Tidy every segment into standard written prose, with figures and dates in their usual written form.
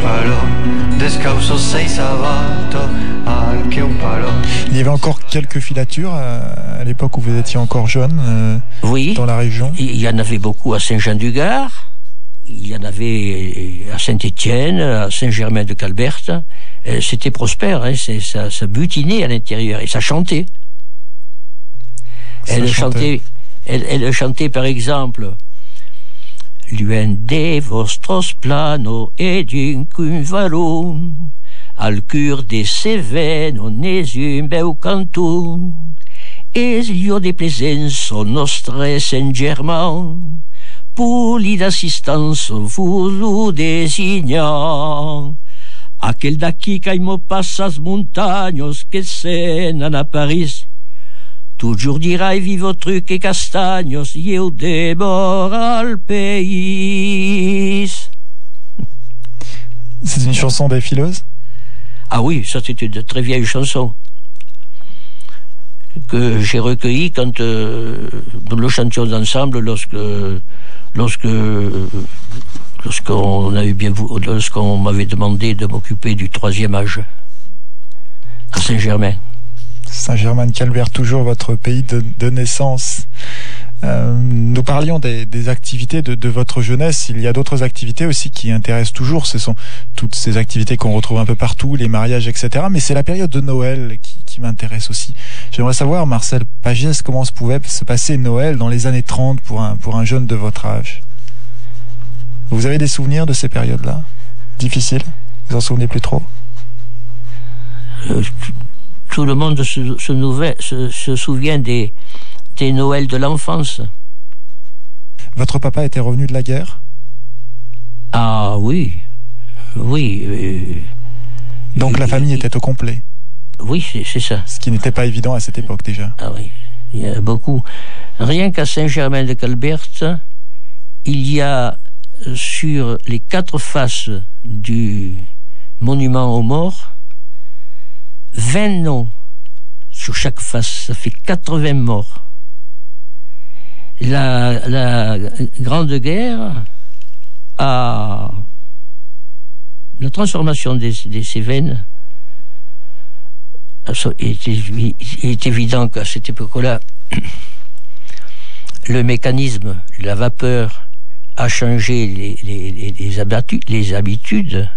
Il y avait encore quelques filatures à l'époque où vous étiez encore jeune oui, dans la région. Il y en avait beaucoup à Saint-Jean-du-Gard, il y en avait à Saint-Étienne, à Saint-Germain-de-Calberte. C'était prospère, hein, ça butinait à l'intérieur et ça chantait. Elle chantait par exemple Luende vostros plano ed incum valum al cur de Seven ones un beu cantum es io de plesenso nostre Saint-Germain puli d'assistance vous designa aquel d'aquí caimo passas montaños que senan a Paris. Toujours dirai vivo truc et castagnos, eu démor al pays. C'est une chanson des Fileuses? Ah oui, ça c'est une très vieille chanson que j'ai recueillie quand nous le chantions ensemble lorsqu'on m'avait demandé de m'occuper du 3e âge à Saint-Germain. Saint-Germain-de-Calberte, toujours votre pays de naissance. Nous parlions des activités de votre jeunesse. Il y a d'autres activités aussi qui intéressent toujours. Ce sont toutes ces activités qu'on retrouve un peu partout, les mariages, etc. Mais c'est la période de Noël qui m'intéresse aussi. J'aimerais savoir, Marcel Pagès, comment se pouvait se passer Noël dans les années 30 pour un jeune de votre âge. Vous avez des souvenirs de ces périodes-là? Difficiles? Vous en souvenez plus trop? Tout le monde se souvient des Noëls de l'enfance. Votre papa était revenu de la guerre? Ah oui. Donc la famille était au complet? Oui, c'est ça. Ce qui n'était pas évident à cette époque déjà. Ah oui, il y a beaucoup. Rien qu'à Saint-Germain-de-Calberte, il y a sur les 4 faces du monument aux morts 20 noms sur chaque face, ça fait 80 morts. La Grande Guerre a la transformation des Cévennes. Il est évident qu'à cette époque-là, le mécanisme, la vapeur a changé les habitudes.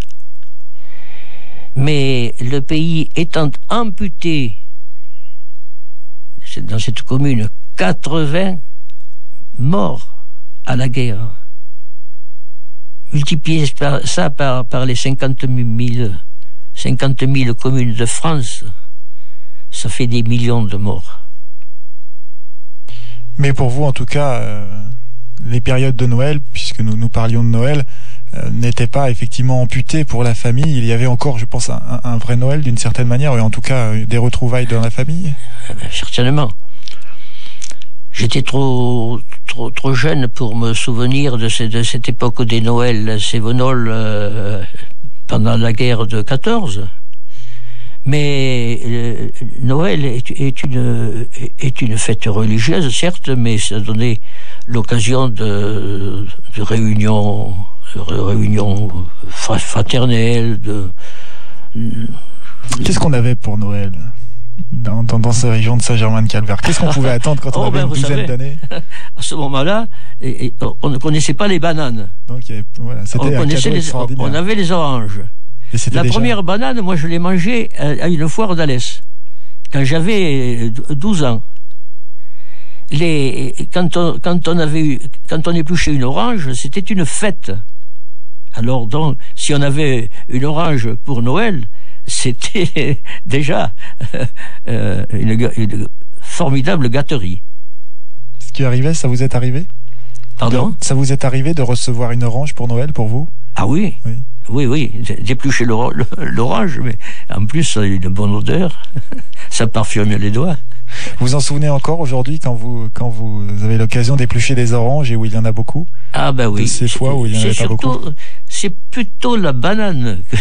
Mais le pays étant amputé, dans cette commune, 80 morts à la guerre. Multipliez ça par les 50 000 communes de France, ça fait des millions de morts. Mais pour vous, en tout cas, les périodes de Noël, puisque nous parlions de Noël, n'était pas effectivement amputé pour la famille. Il y avait encore, je pense, un vrai Noël d'une certaine manière, et en tout cas des retrouvailles dans la famille. Certainement. J'étais trop jeune pour me souvenir de cette époque des Noëls cévenols pendant la guerre de 14. Mais Noël est une fête religieuse, certes, mais ça donnait l'occasion de réunions fraternelles. Qu'est-ce qu'on avait pour Noël dans ces régions de Saint-Germain-de-Calberte? Qu'est-ce qu'on pouvait attendre quand on avait une douzaine d'années? À ce moment-là, on ne connaissait pas les bananes. Donc, on avait les oranges. La première banane, moi, je l'ai mangée à une foire d'Alès, quand j'avais 12 ans. Quand on épluchait une orange, c'était une fête. Alors donc, si on avait une orange pour Noël, c'était déjà une formidable gâterie. Ce qui arrivait, ça vous est arrivé? Pardon? Ça vous est arrivé de recevoir une orange pour Noël, pour vous? Ah oui. Oui, d'éplucher l'orange, mais en plus, ça a une bonne odeur. Ça parfume les doigts. Vous en souvenez encore aujourd'hui quand vous avez l'occasion d'éplucher des oranges et où il y en a beaucoup? Ah ben oui. De ces fois où il n'y en avait pas beaucoup? C'est plutôt la banane